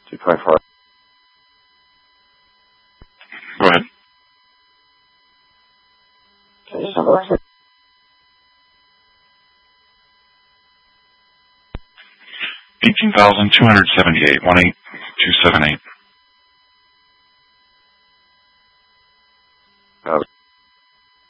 224. Go ahead. Condition number was 18,278, 18278.